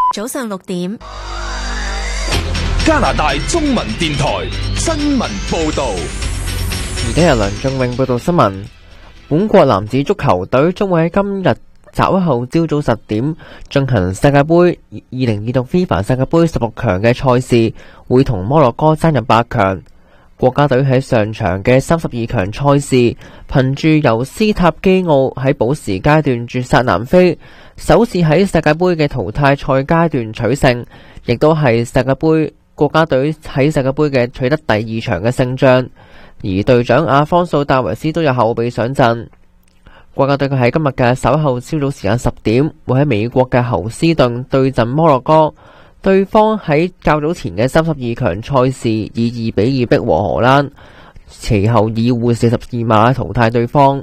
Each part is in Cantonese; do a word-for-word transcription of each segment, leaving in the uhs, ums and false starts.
早上六點， 加拿大中文電台新聞報道。 而家由梁仲永報道新聞。本國男子足球隊將會喺今日稍後朝早十點進行世界盃二零二六 FIFA 世界盃十六強嘅賽事，會同摩洛哥爭入八強。國家隊喺上場嘅三十二強賽事，憑住由斯塔基奧喺補時階段絕殺南非，首次喺世界盃嘅淘汰賽階段取勝，亦都係世界盃國家隊喺世界盃嘅取得第二場嘅勝仗。而隊長阿方素戴維斯都有後備上陣。國家隊佢喺今日嘅稍後朝早時間十點，會喺美國嘅侯斯頓對陣摩洛哥。對方喺較早前嘅三十二強賽事以二比二逼和荷蘭，其後以互四十二碼淘汰對方。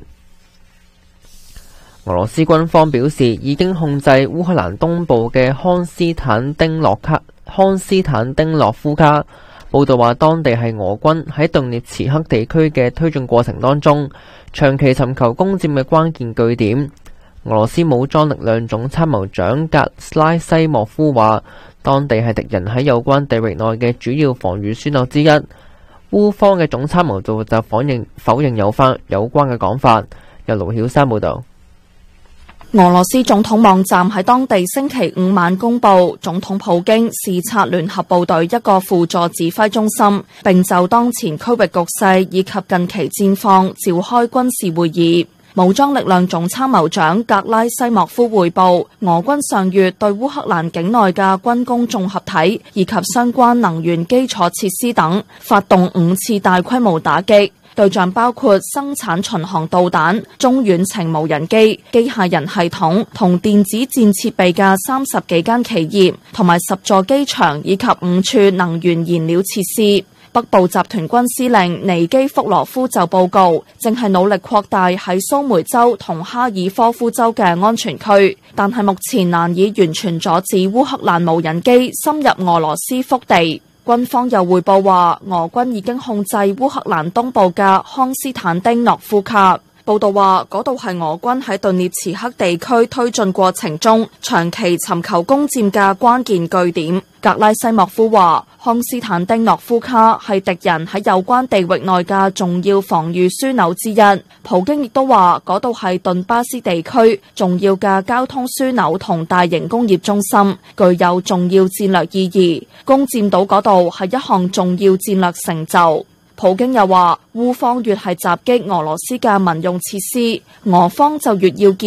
俄羅斯軍方表示已經控制烏克蘭東部嘅康斯坦丁諾卡康斯坦丁諾夫卡。報道話，當地係俄軍喺頓涅茨克地區嘅推進過程當中，長期尋求攻佔嘅關鍵據點。俄羅斯武裝力量總參謀長格拉西莫夫話，當地係敵人喺有關地域內嘅主要防禦樞紐之一。烏方嘅總參謀組就否認否認有翻有關嘅講法。由盧曉山報道。 俄羅斯總統網站喺當地星期五晚公布，總統普京視察聯合部隊一個輔助指揮中心，並就當前區域局勢以及近期戰況召開軍事會議。武裝力量總參謀長格拉西莫夫匯報，俄軍上月對烏克蘭境內嘅軍工綜合體以及相關能源基礎設施等發動五次大規模打擊，對象包括生產巡航導彈、中遠程無人機、機械人系統同電子戰設備嘅三十幾間企業，同埋十座機場以及五處能源燃料設施。北部集團軍司令尼基福羅夫就報告，正係努力擴大喺蘇梅州同哈爾科夫州嘅安全區，但係目前難以完全阻止烏克蘭無人機深入俄羅斯腹地。軍方又匯報話，俄軍已經控制烏克蘭東部嘅康斯坦丁諾夫卡。報道話，嗰度係俄軍喺頓涅茨克地區推進過程中長期尋求攻佔嘅關鍵據點。格拉西莫夫話，康斯坦丁諾夫卡係敵人喺有關地域內嘅重要防禦樞紐之一。普京亦都話，嗰度係頓巴斯地區重要嘅交通樞紐同大型工業中心，具有重要戰略意義。攻佔到嗰度係一項重要戰略成就。普京又話，烏方越係襲擊俄羅斯嘅民用設施，俄方就越要